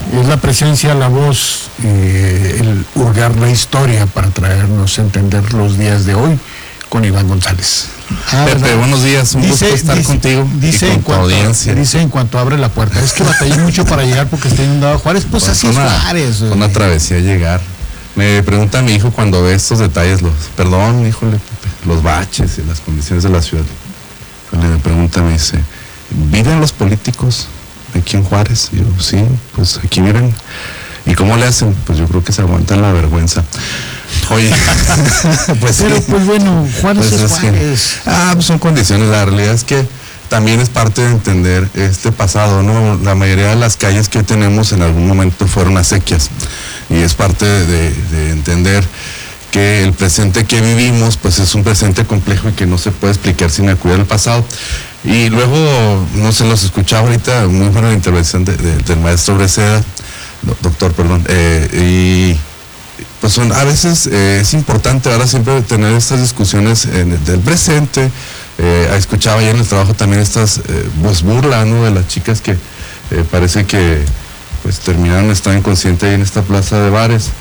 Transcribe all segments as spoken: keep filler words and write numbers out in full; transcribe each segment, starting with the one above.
Es la presencia, la voz, eh, el hurgar la historia para traernos a entender los días de hoy con Iván González. Ah, Pepe, ¿verdad? Buenos días, un dice, gusto estar dice, contigo dice y con en cuanto, tu audiencia. Dice en cuanto abre la puerta, es que batallé mucho para llegar porque está inundado Juárez, pues, pues así es Juárez. Una, una travesía llegar. Me pregunta mi hijo cuando ve estos detalles, los, perdón, híjole, Pepe, los baches y las condiciones de la ciudad. Me pregunta, me dice, ¿viven los políticos aquí en Juárez? Y yo, sí, pues aquí viven. ¿Y cómo le hacen? Pues yo creo que se aguantan la vergüenza. Oye, pues pero sí, pues bueno, Juárez pues es Juárez. Que, ah, pues son condiciones, la realidad es que también es parte de entender este pasado, ¿no? La mayoría de las calles que hoy tenemos en algún momento fueron acequias y es parte de, de entender que el presente que vivimos pues es un presente complejo y que no se puede explicar sin acudir al pasado. Y luego, no sé, los escuchaba ahorita, muy buena la intervención de, de, del maestro Breceda, doctor, perdón, eh, y pues son, a veces eh, es importante ahora siempre tener estas discusiones en el, del presente. Eh, escuchaba ya en el trabajo también estas eh, pues burla, ¿no? De las chicas que eh, parece que pues terminaron estando inconscientes ahí en esta plaza de bares.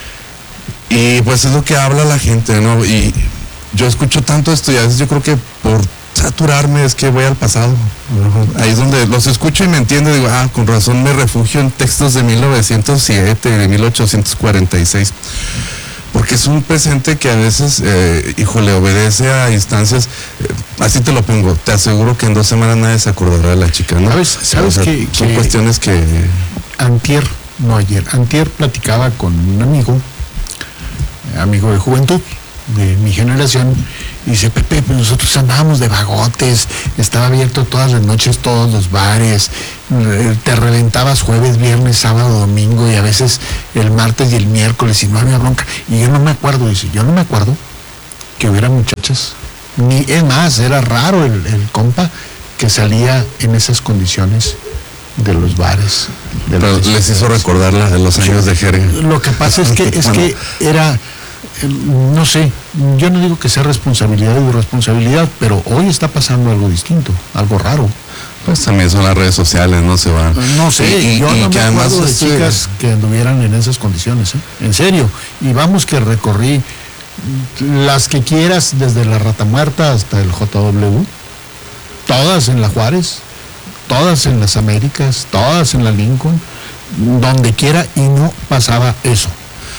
Y pues es lo que habla la gente, ¿no? Y yo escucho tanto esto y a veces yo creo que por saturarme es que voy al pasado. Ahí es donde los escucho y me entiendo, digo, ah, con razón me refugio en textos de mil novecientos siete, de mil ochocientos cuarenta y seis, porque es un presente que a veces, eh, híjole, obedece a instancias, eh, así te lo pongo, te aseguro que en dos semanas nadie se acordará de la chica, ¿no? ¿Sabes, sabes o sea, que, son que cuestiones que... Antier, no ayer, antier platicaba con un amigo, amigo de juventud, de mi generación, y dice, Pepe, pues nosotros andábamos de vagotes, estaba abierto todas las noches, todos los bares, te reventabas jueves, viernes, sábado, domingo, y a veces el martes y el miércoles, y no había bronca. Y yo no me acuerdo, dice, yo no me acuerdo que hubiera muchachas, ni es más, era raro el, el compa que salía en esas condiciones de los bares. De Pero los les hizo recordar la, los años de jerga. Lo que pasa es que, es bueno. que era... No sé, yo no digo que sea responsabilidad o irresponsabilidad, pero hoy está pasando algo distinto, algo raro. Pues también son las redes sociales, no se van. No sé, y, yo y no que me además acuerdo de este... chicas que anduvieran en esas condiciones, ¿eh? En serio. Y vamos que recorrí las que quieras, desde la Rata Muerta hasta el J W, todas en la Juárez, todas en las Américas, todas en la Lincoln, donde quiera, y no pasaba eso.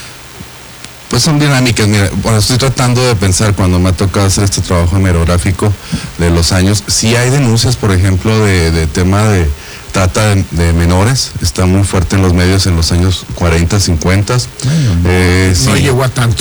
Pues son dinámicas, mira, bueno, estoy tratando de pensar cuando me ha tocado hacer este trabajo hemerográfico de los años, si hay denuncias, por ejemplo, de, de tema de trata de, de menores, está muy fuerte en los medios en los años cuarenta, cincuenta. No, eh, no sí. llegó a tanto.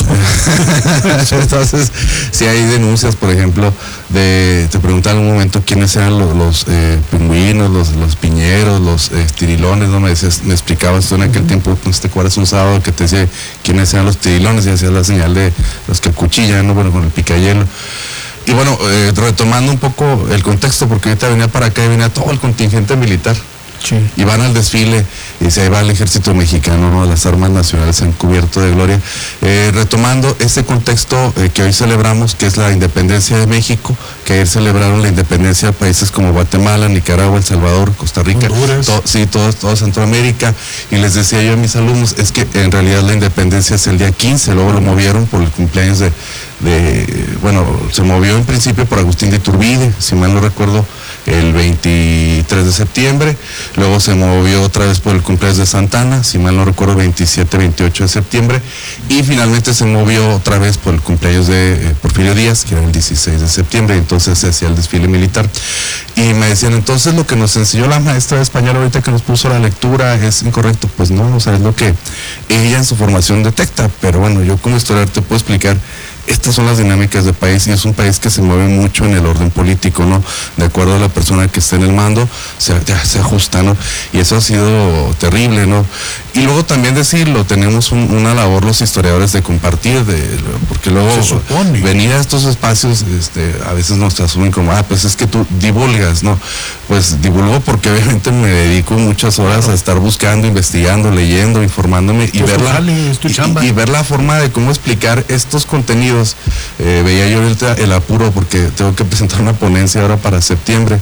Entonces, si hay denuncias, por ejemplo, de, te preguntan en un momento quiénes eran los, los eh, pingüinos, los, los piñeros, los eh, tirilones, ¿no? Me, decías, me explicabas tú en aquel uh-huh. tiempo, no te acuerdas, un sábado que te decía quiénes eran los tirilones y hacías la señal de los que cuchillan, ¿no? Bueno, con el picayelo. Y bueno, eh, retomando un poco el contexto, porque ahorita venía para acá y venía todo el contingente militar. Sí. Y van al desfile y dice, ahí va el ejército mexicano, ¿no? Las armas nacionales se han cubierto de gloria. Eh, retomando este contexto eh, que hoy celebramos, que es la independencia de México, que ayer celebraron la independencia de países como Guatemala, Nicaragua, El Salvador, Costa Rica, to, sí, todo, todo Centroamérica. Y les decía yo a mis alumnos, es que en realidad la independencia es el día quince, luego lo movieron por el cumpleaños de, de bueno, se movió en principio por Agustín de Iturbide, si mal no recuerdo, el veintitrés de septiembre, luego se movió otra vez por el cumpleaños de Santana, si mal no recuerdo, veintisiete, veintiocho de septiembre, y finalmente se movió otra vez por el cumpleaños de eh, Porfirio Díaz, que era el dieciséis de septiembre, y entonces se hacía el desfile militar. Y me decían, entonces lo que nos enseñó la maestra de español ahorita que nos puso la lectura es incorrecto. Pues no, o sea, es lo que ella en su formación detecta, pero bueno, yo como historiador te puedo explicar. Estas son las dinámicas del país y es un país que se mueve mucho en el orden político, ¿no? De acuerdo a la persona que esté en el mando, se, se ajusta, ¿no? Y eso ha sido terrible, ¿no? Y luego también decirlo, tenemos un, una labor los historiadores de compartir, de, porque luego venir a estos espacios, este, a veces nos asumen como, ah, pues es que tú divulgas, ¿no? Pues divulgo porque obviamente me dedico muchas horas claro. a estar buscando, investigando, leyendo, informándome y ver, la, y, y ver la forma de cómo explicar estos contenidos. Eh, veía yo ahorita el apuro porque tengo que presentar una ponencia ahora para septiembre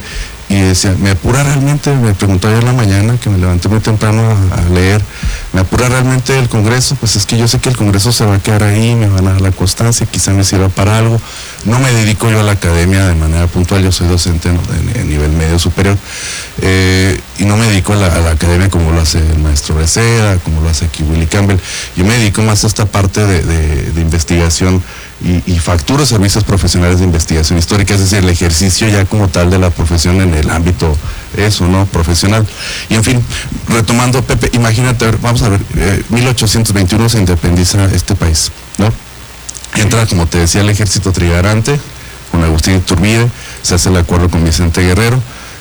y decía, ¿me apura realmente? Me preguntó ayer en la mañana, que me levanté muy temprano a, a leer, ¿me apura realmente el Congreso? Pues es que yo sé que el Congreso se va a quedar ahí, me van a dar la constancia, quizá me sirva para algo. No me dedico yo a la academia de manera puntual, yo soy docente en, en, en nivel medio superior, eh, y no me dedico a la, a la academia como lo hace el maestro Breceda, como lo hace aquí Willy Campbell. Yo me dedico más a esta parte de, de, de investigación y, y facturo servicios profesionales de investigación histórica, es decir, el ejercicio ya como tal de la profesión en el ámbito, eso, ¿no?, profesional. Y en fin, retomando, Pepe, imagínate, vamos a ver, eh, mil ochocientos veintiuno se independiza este país, ¿no? Entra, como te decía, el ejército trigarante con Agustín Iturbide, se hace el acuerdo con Vicente Guerrero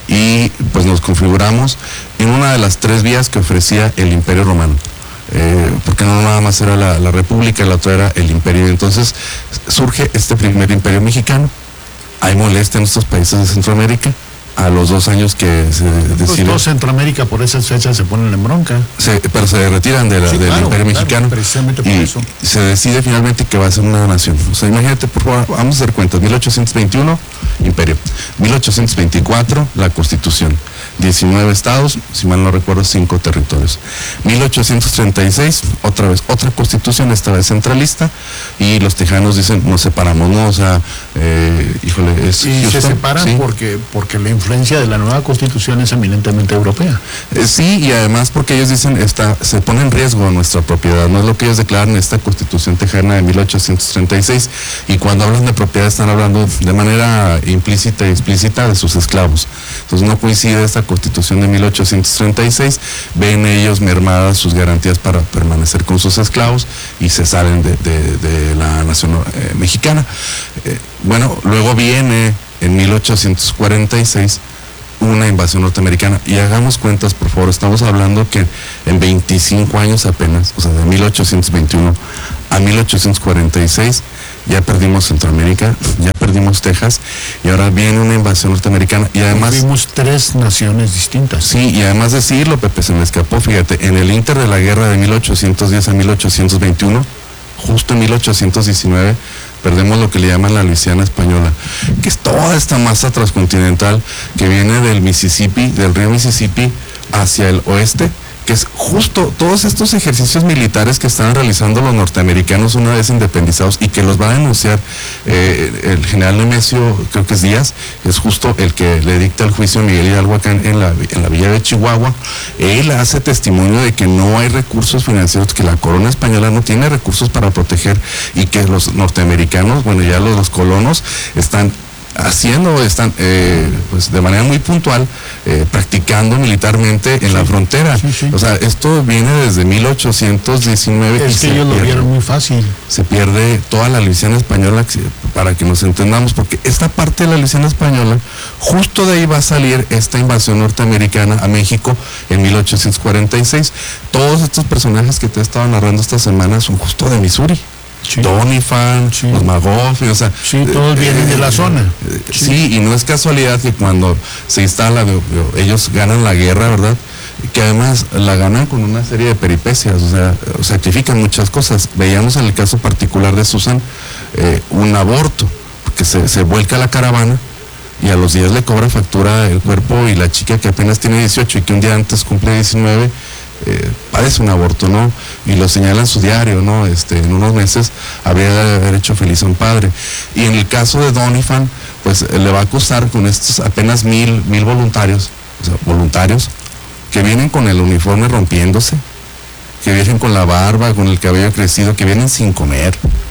y pues nos configuramos en una de las tres vías que ofrecía el Imperio Romano. Eh, porque no nada más era la, la República, la otra era el Imperio. Entonces surge este primer Imperio mexicano. Hay molestia en estos países de Centroamérica. A los dos años que se decide... Pues todo Centroamérica por esas fechas se ponen en bronca. Se, pero se retiran de la, sí, del claro, Imperio claro, Mexicano. Precisamente por y eso. Se decide finalmente que va a ser una nación. O sea, imagínate, por favor, vamos a hacer cuentas. mil ochocientos veintiuno, Imperio. mil ochocientos veinticuatro, la Constitución. diecinueve estados, si mal no recuerdo, cinco territorios. mil ochocientos treinta y seis, otra vez, otra Constitución, esta vez centralista, y los tejanos dicen, nos separamos, ¿no? O sea, eh, híjole, es... Y Houston, se separan, ¿sí?, porque, porque la influencia de la nueva Constitución es eminentemente europea. Eh, sí, y además porque ellos dicen, esta, se pone en riesgo nuestra propiedad, no es lo que ellos declaran en esta Constitución tejana de mil ochocientos treinta y seis, y cuando hablan de propiedad están hablando de manera implícita y explícita de sus esclavos. Entonces no coincide esta Constitución de mil ochocientos treinta y seis, ven ellos mermadas sus garantías para permanecer con sus esclavos y se salen de, de, de la nación eh, mexicana. Eh, bueno, luego viene en mil ochocientos cuarenta y seis una invasión norteamericana, y hagamos cuentas, por favor, estamos hablando que en veinticinco años apenas, o sea, de mil ochocientos veintiuno a mil ochocientos cuarenta y seis, ya perdimos Centroamérica, ya perdimos Texas, y ahora viene una invasión norteamericana, y además... Vimos tres naciones distintas. Sí, y además decirlo, Pepe, se me escapó, fíjate, en el inter de la guerra de mil ochocientos diez a mil ochocientos veintiuno, justo en mil ochocientos diecinueve, perdemos lo que le llaman la Luisiana española, que es toda esta masa transcontinental que viene del Mississippi, del río Mississippi, hacia el oeste, que es justo todos estos ejercicios militares que están realizando los norteamericanos una vez independizados y que los va a denunciar eh, el general Nemesio, creo que es Díaz, es justo el que le dicta el juicio a Miguel Hidalgo acá en, en, la, en la villa de Chihuahua. Él hace testimonio de que no hay recursos financieros, que la corona española no tiene recursos para proteger, y que los norteamericanos, bueno, ya los, los colonos están haciendo, están eh, pues de manera muy puntual, eh, practicando militarmente en sí, la frontera. Sí, sí. O sea, esto viene desde mil ochocientos diecinueve. Es que ellos lo vieron muy fácil. Se pierde toda la Luisiana española, para que nos entendamos, porque esta parte de la Luisiana española, justo de ahí va a salir esta invasión norteamericana a México en mil ochocientos cuarenta y seis. Todos estos personajes que te he estado narrando esta semana son justo de Missouri. Sí. Doniphan, sí. Los Magoffin, o sea... Sí, todos eh, vienen de la zona. Eh, sí. sí, y no es casualidad que cuando se instala, ellos ganan la guerra, ¿verdad? Que además la ganan con una serie de peripecias, o sea, sacrifican muchas cosas. Veíamos en el caso particular de Susan, eh, un aborto, porque se, se vuelca la caravana y a los días le cobra factura el cuerpo, y la chica que apenas tiene dieciocho y que un día antes cumple diecinueve, Eh, padece un aborto, ¿no? Y lo señala en su diario, ¿no? Este, en unos meses habría de haber hecho feliz a un padre. Y en el caso de Doniphan, pues eh, le va a costar con estos apenas mil, mil voluntarios, o sea, voluntarios, que vienen con el uniforme rompiéndose, que vienen con la barba, con el cabello crecido, que vienen sin comer.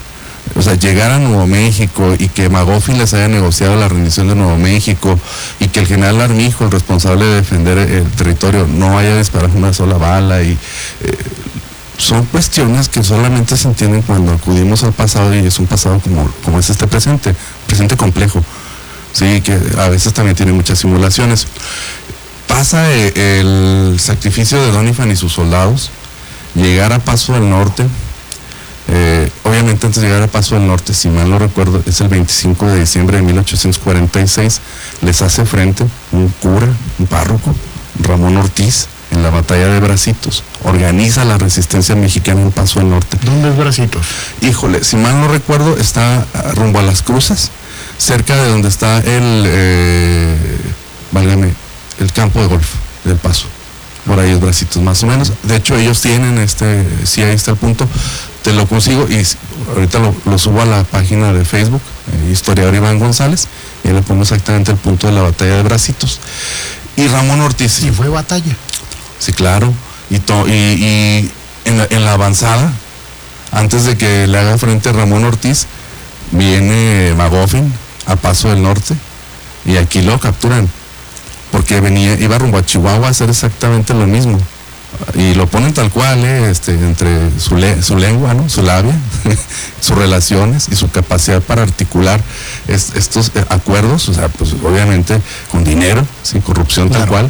O sea, llegar a Nuevo México y que Magoffin les haya negociado la rendición de Nuevo México, y que el general Armijo, el responsable de defender el territorio, no haya disparado una sola bala, y eh, son cuestiones que solamente se entienden cuando acudimos al pasado, y es un pasado como, como es este presente, presente complejo, sí, que a veces también tiene muchas simulaciones. Pasa el, el sacrificio de Doniphan y sus soldados, llegar a Paso del Norte. Eh, obviamente antes de llegar a Paso del Norte, si mal no recuerdo, es el veinticinco de diciembre de mil ochocientos cuarenta y seis, les hace frente un cura, un párroco, Ramón Ortiz, en la batalla de Bracitos. Organiza la resistencia mexicana en Paso del Norte. ¿Dónde es Bracitos? Híjole, si mal no recuerdo, está rumbo a Las Cruces, cerca de donde está el... Eh, válgame, el campo de golf del Paso. Por ahí es Bracitos, más o menos. De hecho, ellos tienen este, sí, ahí está el punto, te lo consigo y ahorita lo, lo subo a la página de Facebook, eh, historiador Iván González, y le pongo exactamente el punto de la batalla de Bracitos. Y Ramón Ortiz. ¿Y fue batalla? Sí, claro. Y, to, y, y en, la, en la avanzada, antes de que le haga frente a Ramón Ortiz, viene Magoffin a Paso del Norte y aquí lo capturan. Porque venía, iba rumbo a Chihuahua a hacer exactamente lo mismo. Y lo ponen tal cual, ¿eh? este, entre su, le, su lengua, ¿no? Su labia, sus relaciones y su capacidad para articular es, estos eh, acuerdos, o sea, pues obviamente con dinero, sin corrupción claro. tal cual,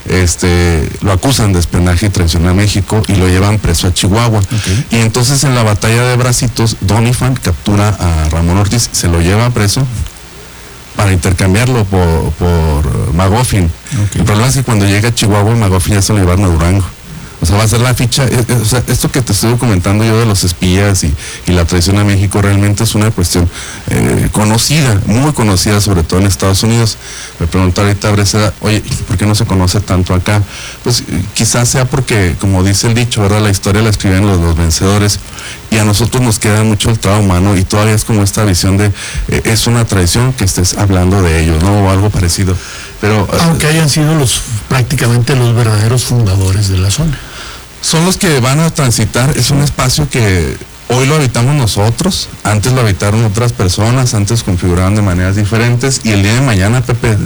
este, lo acusan de espionaje y traición a México y lo llevan preso a Chihuahua. Okay. Y entonces en la batalla de Bracitos, Doniphan captura a Ramón Ortiz, se lo lleva preso para intercambiarlo por, por Magoffin. Okay. El problema es que cuando llega a Chihuahua, Magoffin ya se lo llevaron a Durango. O sea, va a ser la ficha, es, es, o sea, esto que te estoy comentando yo de los espías y, y la traición a México realmente es una cuestión eh, conocida, muy conocida, sobre todo en Estados Unidos. Me preguntó ahorita Breceda, oye, ¿por qué no se conoce tanto acá? Pues quizás sea porque, como dice el dicho, ¿verdad? La historia la escriben los, los vencedores y a nosotros nos queda mucho el trauma, ¿no? Y todavía es como esta visión de, eh, es una traición que estés hablando de ellos, ¿no? O algo parecido. Pero, aunque hayan sido los prácticamente los verdaderos fundadores de la zona. Son los que van a transitar, es un espacio que hoy lo habitamos nosotros, antes lo habitaron otras personas, antes configuraban de maneras diferentes y el día de mañana, Pepe,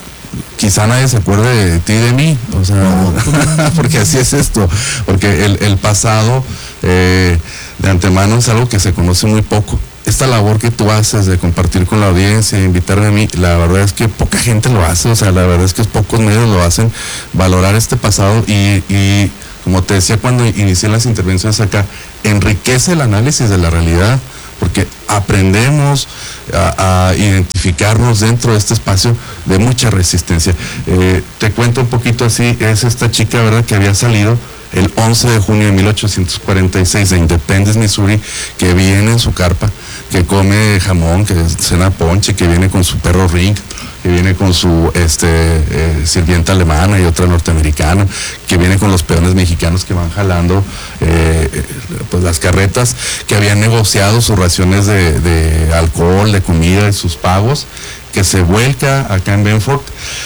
quizá nadie se acuerde de ti y de mí, o sea, no. Porque así es esto, porque el, el pasado eh, de antemano es algo que se conoce muy poco. Esta labor que tú haces de compartir con la audiencia, de invitarme a mí, la verdad es que poca gente lo hace, o sea, la verdad es que pocos medios lo hacen, valorar este pasado y, y como te decía cuando inicié las intervenciones acá, enriquece el análisis de la realidad, porque aprendemos a, a identificarnos dentro de este espacio de mucha resistencia. Eh, te cuento un poquito así, es esta chica, ¿verdad?, que había salido el once de junio de mil ochocientos cuarenta y seis de Independence, Missouri, que viene en su carpa, que come jamón, que cena ponche, que viene con su perro Ring, que viene con su este, eh, sirvienta alemana y otra norteamericana, que viene con los peones mexicanos que van jalando eh, pues las carretas, que habían negociado sus raciones de, de alcohol, de comida y sus pagos, que se vuelca acá en Benford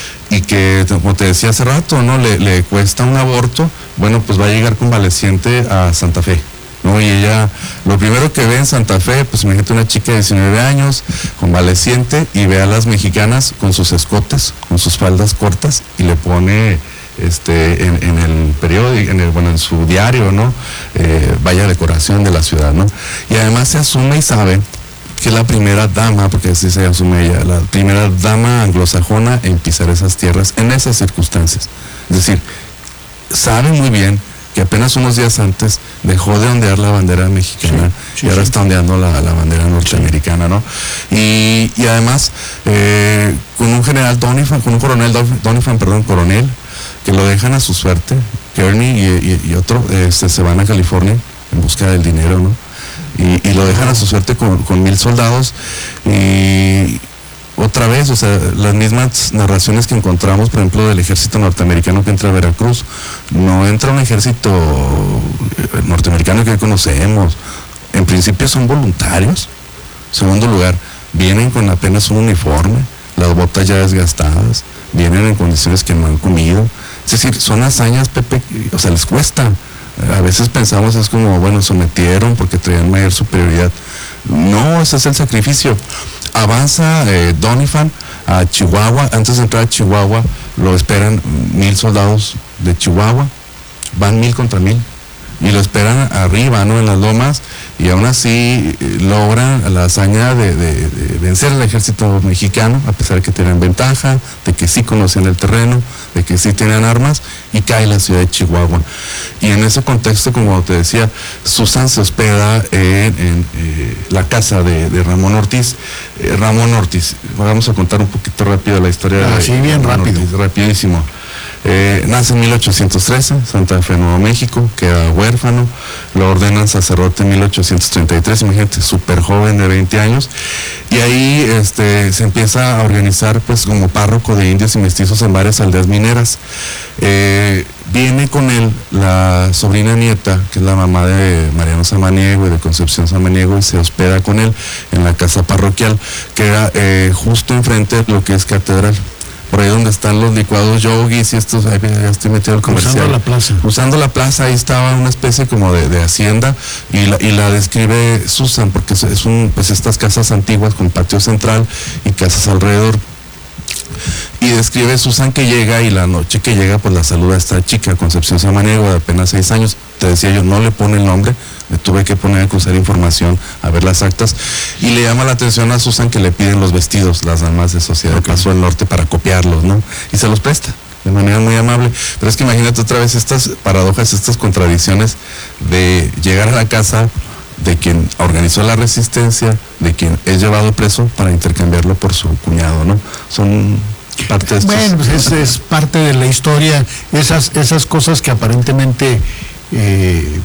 y que, como te decía hace rato, ¿no? Le, le cuesta un aborto, bueno, pues va a llegar convaleciente a Santa Fe, ¿no? Y ella, lo primero que ve en Santa Fe, pues imagínate una chica de diecinueve años, convaleciente, y ve a las mexicanas con sus escotes, con sus faldas cortas, y le pone este en, en el periódico, en el, bueno, en su diario, ¿no? Eh, vaya decoración de la ciudad, ¿no? Y además se asume y sabe que es la primera dama, porque así se asume ella, la primera dama anglosajona en pisar esas tierras en esas circunstancias. Es decir, sabe muy bien que apenas unos días antes dejó de ondear la bandera mexicana, sí, sí, y ahora sí. está ondeando la, la bandera norteamericana, ¿no? Y, y además, eh, con un general Doniphan, con un coronel Doniphan, perdón, coronel, que lo dejan a su suerte, Kearney y, y, y otro, este, se van a California en busca del dinero, ¿no? Y, y lo dejan a su suerte con, con mil soldados y otra vez, o sea, las mismas narraciones que encontramos, por ejemplo, del ejército norteamericano que entra a Veracruz. No entra un ejército norteamericano que conocemos. En principio son voluntarios. En segundo lugar, vienen con apenas un uniforme, las botas ya desgastadas, vienen en condiciones que no han comido. Es decir, son hazañas, Pepe, o sea, les cuesta. A veces pensamos es como, bueno, sometieron porque traían mayor superioridad. No, ese es el sacrificio. Avanza eh, Doniphan a Chihuahua. Antes de entrar a Chihuahua lo esperan mil soldados de Chihuahua, van mil contra mil y lo esperan arriba, ¿no? En las lomas, y aún así eh, logran la hazaña de, de, de vencer al ejército mexicano, a pesar de que tienen ventaja, de que sí conocían el terreno, de que sí tenían armas, y cae la ciudad de Chihuahua. Y en ese contexto, como te decía, Susan se hospeda en, en eh, la casa de, de Ramón Ortiz. Eh, Ramón Ortiz, vamos a contar un poquito rápido la historia. Ah, de sí, bien Ramón rápido. Ortiz, rapidísimo. Eh, nace en mil ochocientos trece, Santa Fe, Nuevo México, queda huérfano, lo ordenan sacerdote en mil ochocientos treinta y tres, imagínate, súper joven de veinte años, y ahí este, se empieza a organizar pues como párroco de indios y mestizos en varias aldeas mineras. Eh, viene con él la sobrina nieta, que es la mamá de Mariano Samaniego y de Concepción Samaniego, y se hospeda con él en la casa parroquial, que era eh, justo enfrente de lo que es catedral. Por ahí donde están los licuados yogis y estos, ahí ya estoy metido al comercial. Usando la plaza. Usando la plaza, ahí estaba una especie como de, de hacienda, y la, y la describe Susan, porque es, es un, pues estas casas antiguas con patio central y casas alrededor. Y describe Susan que llega, y la noche que llega pues la saluda a esta chica, Concepción Samaniego, de apenas seis años. Te decía yo, no le pone el nombre, me tuve que poner a cruzar información, a ver las actas, y le llama la atención a Susan que le piden los vestidos, las damas de Sociedad de Paso del Norte, para copiarlos, ¿no? Y se los presta de manera muy amable. Pero es que imagínate otra vez estas paradojas, estas contradicciones de llegar a la casa de quien organizó la resistencia, de quien es llevado preso, para intercambiarlo por su cuñado, ¿no? Son parte de estos... Bueno, pues es, es parte de la historia, esas, esas cosas que aparentemente eh,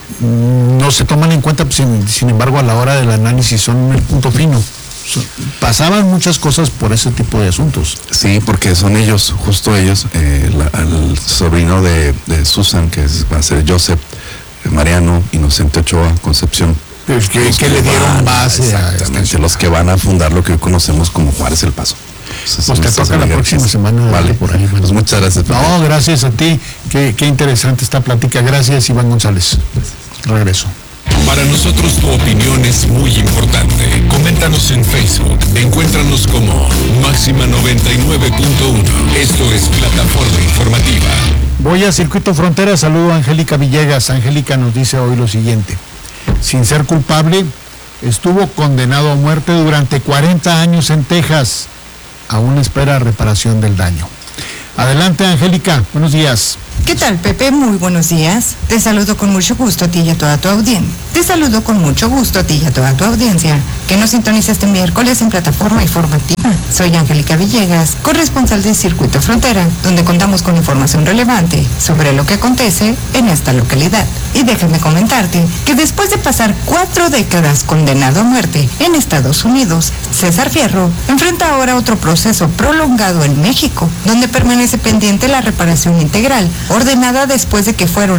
no se toman en cuenta, pues, sin, sin embargo a la hora del análisis son el punto fino. Son, pasaban muchas cosas por ese tipo de asuntos. Sí, porque son ellos, justo ellos, eh, la, el sobrino de, de Susan, que es, va a ser Joseph, Mariano, Inocente Ochoa, Concepción. Que, que, que le dieron van, base exactamente, a los que van a fundar lo que hoy conocemos como Juárez El Paso. Entonces, pues te toca la próxima semana. Vale, por ahí. Pues muchas gracias. No, gracias a ti. Qué, qué interesante esta plática. Gracias, Iván González. Regreso. Para nosotros tu opinión es muy importante. Coméntanos en Facebook. Encuéntranos como Máxima noventa y nueve punto uno. Esto es Plataforma Informativa. Voy a Circuito Frontera, saludo a Angélica Villegas. Angélica nos dice hoy lo siguiente: sin ser culpable, estuvo condenado a muerte durante cuarenta años en Texas. Aún espera reparación del daño. Adelante, Angélica, buenos días. ¿Qué tal, Pepe? Muy buenos días. Te saludo con mucho gusto a ti y a toda tu audiencia. Te saludo con mucho gusto a ti y a toda tu audiencia, que nos sintoniza este miércoles en Plataforma Informativa. Soy Angélica Villegas, corresponsal de Circuito Frontera, donde contamos con información relevante sobre lo que acontece en esta localidad. Y déjame comentarte que después de pasar cuatro décadas condenado a muerte en Estados Unidos, César Fierro enfrenta ahora otro proceso prolongado en México, donde permanece pendiente la reparación integral, ordenada después de que fueron